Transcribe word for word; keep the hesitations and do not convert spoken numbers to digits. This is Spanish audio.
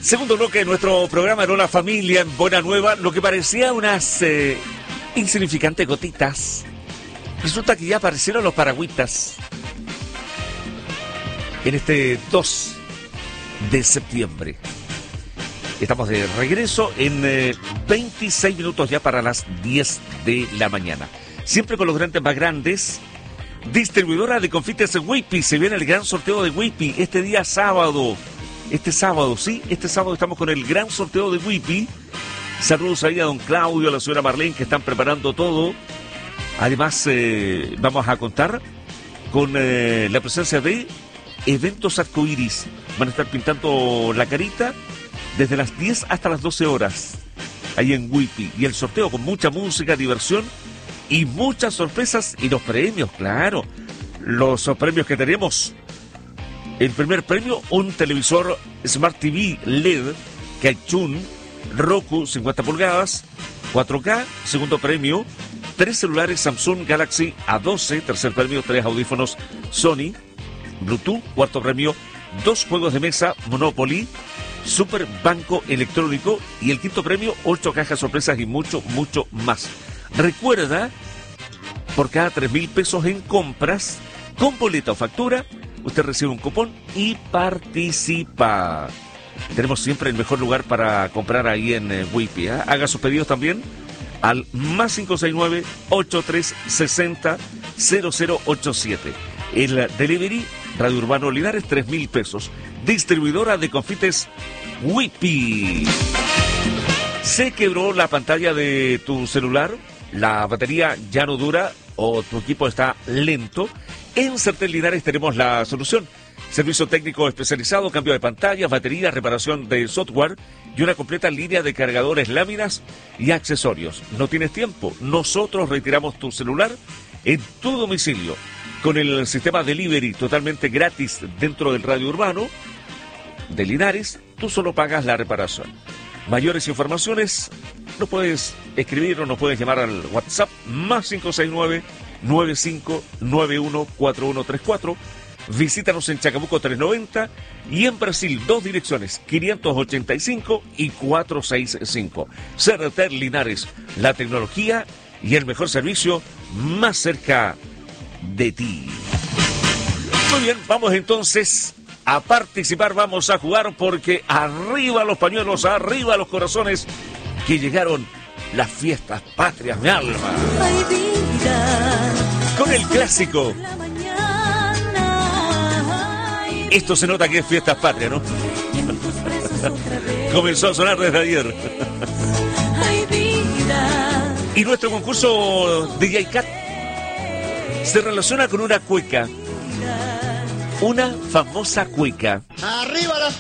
Segundo bloque de nuestro programa Era una familia en Buena Nueva. Lo que parecía unas eh, insignificantes gotitas, resulta que ya aparecieron los paragüitas en este dos de septiembre. Estamos de regreso en eh, veintiséis minutos ya para las diez de la mañana. Siempre con los grandes más grandes. Distribuidora de confites Whippy. Se viene el gran sorteo de Whippy este día sábado. Este sábado, sí, este sábado estamos con el gran sorteo de Whippy. Saludos ahí a don Claudio, a la señora Marlene, que están preparando todo. Además, eh, vamos a contar con eh, la presencia de Eventos Arcoiris. Van a estar pintando la carita desde las diez hasta las doce horas, ahí en Whippy. Y el sorteo con mucha música, diversión y muchas sorpresas. Y los premios, claro, los premios que tenemos. El primer premio, un televisor Smart T V L E D Kaichun Roku cincuenta pulgadas, cuatro K. Segundo premio, tres celulares Samsung Galaxy A doce. Tercer premio, tres audífonos Sony Bluetooth. Cuarto premio, dos juegos de mesa Monopoly Super Banco Electrónico. Y el quinto premio, ocho cajas sorpresas y mucho, mucho más. Recuerda, por cada tres mil pesos en compras, con boleta o factura, usted recibe un cupón y participa. Tenemos siempre el mejor lugar para comprar ahí en eh, Whippy, ¿eh? Haga sus pedidos también al más cinco seis nueve, ocho tres seis cero, cero cero ocho siete. El delivery, Radio Urbano Linares, tres mil pesos. Distribuidora de confites Whippy. ¿Se quebró la pantalla de tu celular? ¿La batería ya no dura o tu equipo está lento? En Certel Linares tenemos la solución. Servicio técnico especializado, cambio de pantalla, batería, reparación de software y una completa línea de cargadores, láminas y accesorios. ¿No tienes tiempo? Nosotros retiramos tu celular en tu domicilio con el sistema delivery totalmente gratis dentro del radio urbano de Linares. Tú solo pagas la reparación. Mayores informaciones nos puedes escribir o nos puedes llamar al WhatsApp más cinco seis nueve, nueve cinco nueve uno, cuatro uno tres cuatro. Visítanos en Chacabuco trescientos noventa y en Brasil, dos direcciones, quinientos ochenta y cinco y cuatrocientos sesenta y cinco. Certel Linares, la tecnología y el mejor servicio más cerca de ti. Muy bien, vamos entonces a participar, vamos a jugar, porque arriba los pañuelos, arriba los corazones, que llegaron las fiestas patrias, mi alma. Con el clásico. Esto se nota que es fiestas patrias, ¿no? Comenzó a sonar desde ayer. Y nuestro concurso D J Cat se relaciona con una cueca. Una famosa cueca. ¡Arriba las